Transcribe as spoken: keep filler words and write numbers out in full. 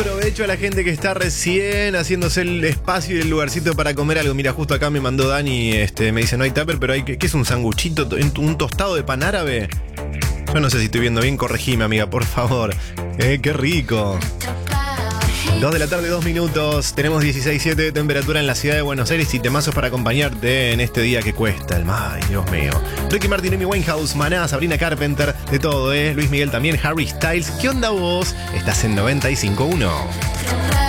provecho a la gente que está recién haciéndose el espacio y el lugarcito para comer algo. Mira, justo acá me mandó Dani, este, me dice no hay tupper, pero hay, ¿qué es un sanguchito? ¿Un tostado de pan árabe? Yo no sé si estoy viendo bien, corregime, amiga, por favor. Eh, qué rico. Dos de la tarde, dos minutos. Tenemos dieciséis siete de temperatura en la ciudad de Buenos Aires y temazos para acompañarte en este día que cuesta. El ay, Dios mío. Ricky Martin, Amy Winehouse, Maná, Sabrina Carpenter, de todo, ¿eh? Luis Miguel también, Harry Styles. ¿Qué onda vos? Estás en noventa y cinco punto uno.